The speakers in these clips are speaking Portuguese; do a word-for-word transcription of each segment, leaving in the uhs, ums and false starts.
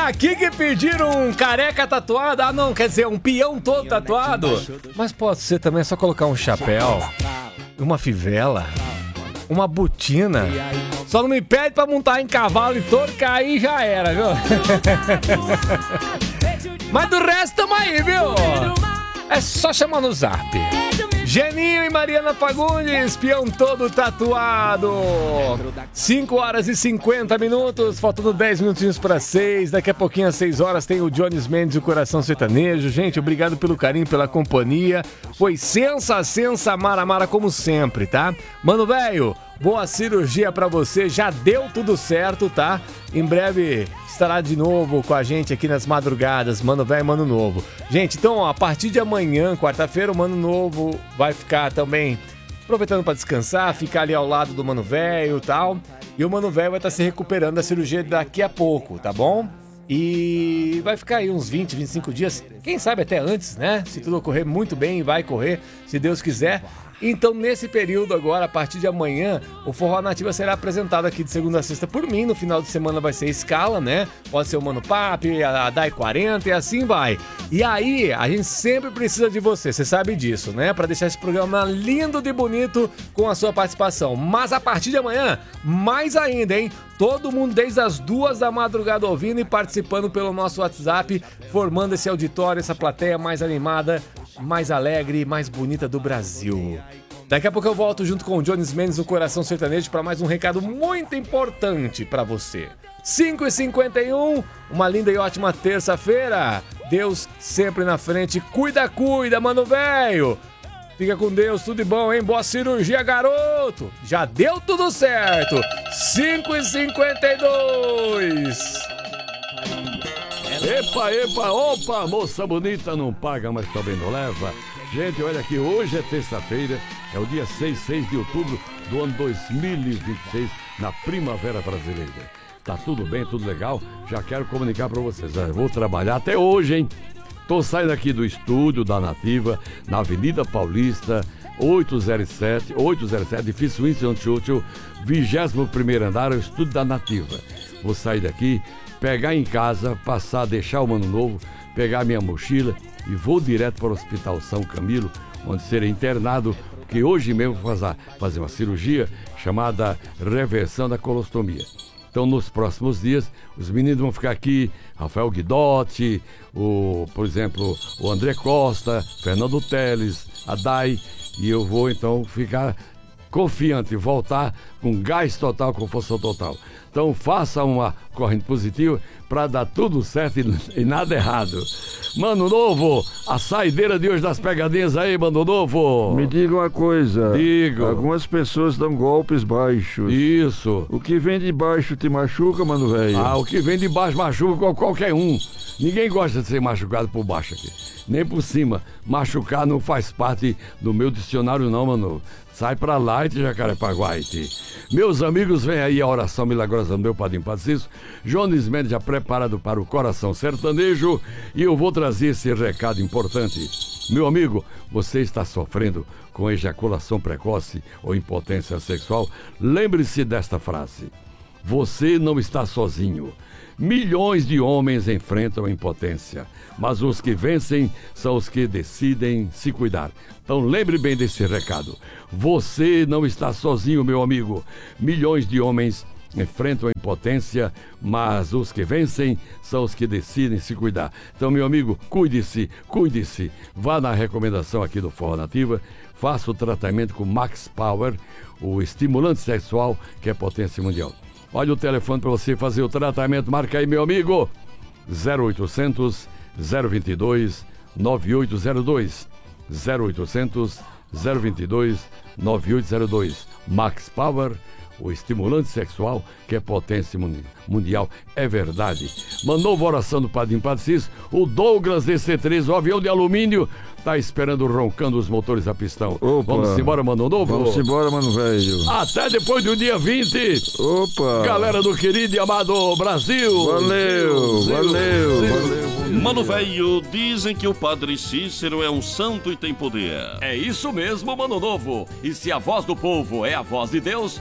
aqui que pediram um careca tatuado. Ah, não, quer dizer, um peão todo tatuado. Mas pode ser também só colocar um chapéu, uma fivela, uma botina. Só não me pede pra montar em cavalo e touro, que aí já era, viu? Mas do resto tamo aí, viu? É só chamar no zap. Geninho e Mariana Fagundes, peão todo tatuado. cinco horas e cinquenta minutos, faltando dez minutinhos para seis. Daqui a pouquinho às seis horas tem o Jones Mendes e o Coração Sertanejo. Gente, obrigado pelo carinho, pela companhia. Foi sensa, sensa, mara, mara, como sempre, tá? Mano, velho, boa cirurgia pra você, já deu tudo certo, tá? Em breve estará de novo com a gente aqui nas madrugadas, Mano Velho, Mano Novo. Gente, então, ó, a partir de amanhã, quarta-feira, o Mano Novo vai ficar também aproveitando pra descansar, ficar ali ao lado do Mano Velho e tal. E o Mano Velho vai estar se recuperando da cirurgia daqui a pouco, tá bom? E vai ficar aí uns vinte, vinte e cinco dias, quem sabe até antes, né? Se tudo ocorrer muito bem, vai correr, se Deus quiser. Então, nesse período agora, a partir de amanhã, o Forró Nativa será apresentado aqui de segunda a sexta por mim. No final de semana vai ser a escala, né? Pode ser o Mano Papi, a Dai quarenta e assim vai. E aí, a gente sempre precisa de você, você sabe disso, né? Pra deixar esse programa lindo de bonito com a sua participação. Mas a partir de amanhã, mais ainda, hein? Todo mundo desde as duas da madrugada ouvindo e participando pelo nosso WhatsApp, formando esse auditório, essa plateia mais animada, mais alegre e mais bonita do Brasil. Daqui a pouco eu volto junto com o Jones Mendes no Coração Sertanejo para mais um recado muito importante para você. cinco e cinquenta e um, uma linda e ótima terça-feira. Deus sempre na frente. Cuida, cuida, mano velho. Fica com Deus, tudo de bom, hein? Boa cirurgia, garoto. Já deu tudo certo. cinco e cinquenta e dois. Epa, epa, opa, moça bonita não paga, mas também não leva. Gente, olha aqui, hoje é terça-feira, é o dia seis, seis de outubro do ano dois mil e vinte e seis, na Primavera Brasileira. Tá tudo bem, tudo legal? Já quero comunicar pra vocês, eu vou trabalhar até hoje, hein? Tô saindo aqui do estúdio da Nativa, na Avenida Paulista, oitocentos e sete, oitocentos e sete, edifício Winston Churchill, vigésimo primeiro andar, é o estúdio da Nativa. Vou sair daqui, pegar em casa, passar, deixar o Mano Novo, pegar minha mochila e vou direto para o Hospital São Camilo, onde serei internado, porque hoje mesmo vou fazer, fazer uma cirurgia chamada reversão da colostomia. Então, nos próximos dias, os meninos vão ficar aqui, Rafael Guidotti, o, por exemplo, o André Costa, Fernando Teles, a Dai, e eu vou, então, ficar confiante, voltar com gás total, com força total. Então faça uma corrente positiva para dar tudo certo e, e nada errado. Mano Novo, a saideira de hoje das pegadinhas aí, Mano Novo. Me diga uma coisa. Digo. Algumas pessoas dão golpes baixos. Isso. O que vem de baixo te machuca, mano velho? Ah, o que vem de baixo machuca qualquer um. Ninguém gosta de ser machucado por baixo aqui. Nem por cima. Machucar não faz parte do meu dicionário não, mano. Sai pra lá, e Jacarepaguá, Iti. Meus amigos, vem aí a oração milagrosa do meu Padrinho Paciço. Jones Mendes já preparado para o Coração Sertanejo. E eu vou trazer esse recado importante. Meu amigo, você está sofrendo com ejaculação precoce ou impotência sexual? Lembre-se desta frase. Você não está sozinho. Milhões de homens enfrentam a impotência, mas os que vencem são os que decidem se cuidar. Então lembre bem desse recado. Você não está sozinho, meu amigo. Milhões de homens enfrentam a impotência, mas os que vencem são os que decidem se cuidar. Então, meu amigo, cuide-se, cuide-se. Vá na recomendação aqui do Forró Nativa, faça o tratamento com Max Power, o estimulante sexual que é potência mundial. Olha o telefone para você fazer o tratamento. Marca aí, meu amigo. zero oitocentos, zero vinte e dois, nove oito zero dois. zero oitocentos, zero vinte e dois, nove oito zero dois. Max Power, o estimulante sexual que é potência mundial. É verdade. Mandou uma oração do Padrinho Paciço. O Douglas D C três, o avião de alumínio, tá esperando roncando os motores a pistão. Opa. Vamos embora, Mano Novo? Vamos embora, mano velho. Até depois do dia vinte. Opa. Galera do querido e amado Brasil. Valeu, Brasil, valeu, Brasil. valeu. Mano velho, dizem que o Padre Cícero é um santo e tem poder. É isso mesmo, Mano Novo. E se a voz do povo é a voz de Deus, só no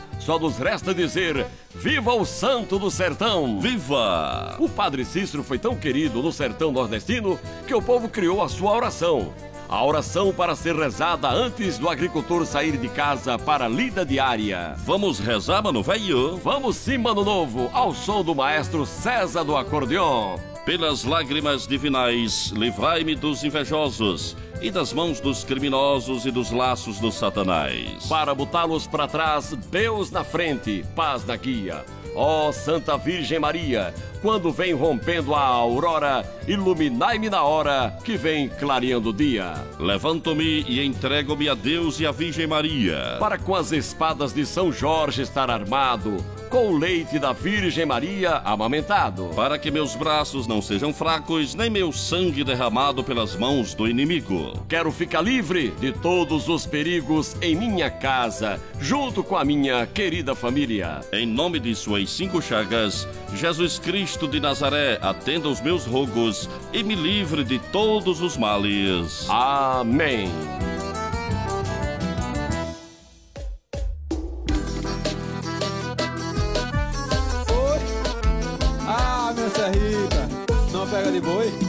nos resta dizer: viva o santo do sertão! Viva! O Padre Cícero foi tão querido no sertão nordestino que o povo criou a sua oração. A oração para ser rezada antes do agricultor sair de casa para a lida diária. Vamos rezar, mano velho? Vamos sim, Mano Novo, ao som do maestro César do acordeon. Pelas lágrimas divinais, livrai-me dos invejosos e das mãos dos criminosos e dos laços do Satanás. Para botá-los para trás, Deus na frente, paz na guia. Ó Santa Virgem Maria, quando vem rompendo a aurora, iluminai-me na hora que vem clareando o dia. Levanto-me e entrego-me a Deus e à Virgem Maria, para com as espadas de São Jorge estar armado, com o leite da Virgem Maria amamentado, para que meus braços não sejam fracos, nem meu sangue derramado pelas mãos do inimigo. Quero ficar livre de todos os perigos em minha casa, junto com a minha querida família. Em nome de suas cinco chagas, Jesus Cristo de Nazaré, atenda os meus rogos e me livre de todos os males. Amém. Ah, minha serrita, não pega de boi?